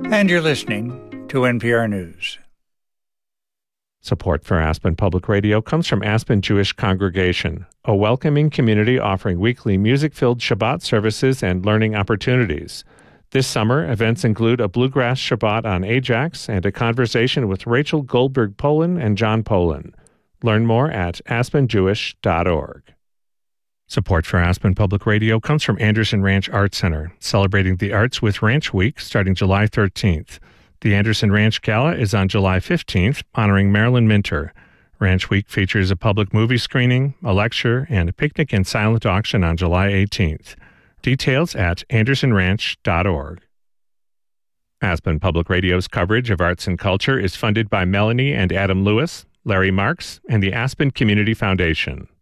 And you're listening to NPR News. Support for Aspen Public Radio comes from Aspen Jewish Congregation, a welcoming community offering weekly music-filled Shabbat services and learning opportunities. This summer, events include a Bluegrass Shabbat on Ajax and a conversation with Rachel Goldberg-Polin and John Polin. Learn more at aspenjewish.org. Support for Aspen Public Radio comes from Anderson Ranch Art Center, celebrating the arts with Ranch Week starting July 13th. The Anderson Ranch Gala is on July 15th, honoring Marilyn Minter. Ranch Week features a public movie screening, a lecture, and a picnic and silent auction on July 18th. Details at andersonranch.org. Aspen Public Radio's coverage of arts and culture is funded by Melanie and Adam Lewis, Larry Marks, and the Aspen Community Foundation.